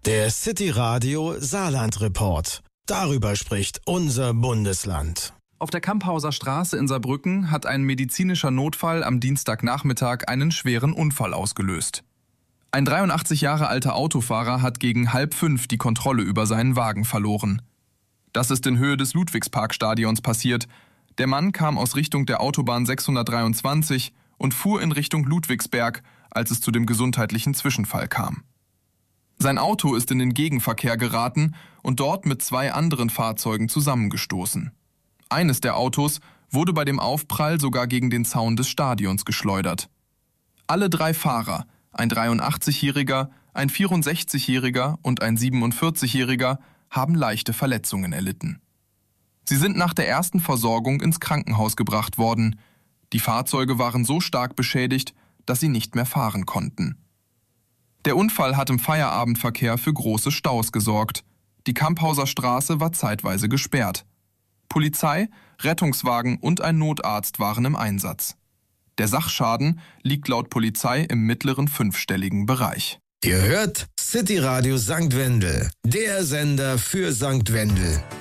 Der City Radio Saarland Report. Darüber spricht unser Bundesland. Auf der Kamphauser Straße in Saarbrücken hat ein medizinischer Notfall am Dienstagnachmittag einen schweren Unfall ausgelöst. Ein 83 Jahre alter Autofahrer hat gegen 4:30 die Kontrolle über seinen Wagen verloren. Das ist in Höhe des Ludwigsparkstadions passiert. Der Mann kam aus Richtung der Autobahn 623 und fuhr in Richtung Ludwigsberg, als es zu dem gesundheitlichen Zwischenfall kam. Sein Auto ist in den Gegenverkehr geraten und dort mit 2 anderen Fahrzeugen zusammengestoßen. Eines der Autos wurde bei dem Aufprall sogar gegen den Zaun des Stadions geschleudert. Alle 3 Fahrer, ein 83-Jähriger, ein 64-Jähriger und ein 47-Jähriger, haben leichte Verletzungen erlitten. Sie sind nach der ersten Versorgung ins Krankenhaus gebracht worden. Die Fahrzeuge waren so stark beschädigt, dass sie nicht mehr fahren konnten. Der Unfall hat im Feierabendverkehr für große Staus gesorgt. Die Kamphauser Straße war zeitweise gesperrt. Polizei, Rettungswagen und ein Notarzt waren im Einsatz. Der Sachschaden liegt laut Polizei im mittleren 5-stelligen Bereich. Ihr hört City Radio St. Wendel, der Sender für St. Wendel.